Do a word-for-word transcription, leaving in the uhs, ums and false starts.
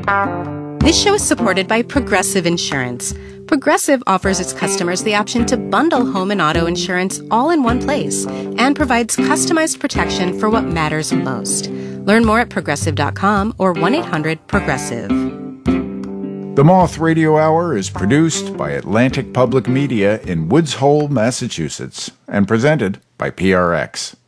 This show is supported by Progressive Insurance. Progressive offers its customers the option to bundle home and auto insurance all in one place and provides customized protection for what matters most. Learn more at progressive dot com or one eight hundred progressive. The Moth Radio Hour is produced by Atlantic Public Media in Woods Hole, Massachusetts, and presented by P R X.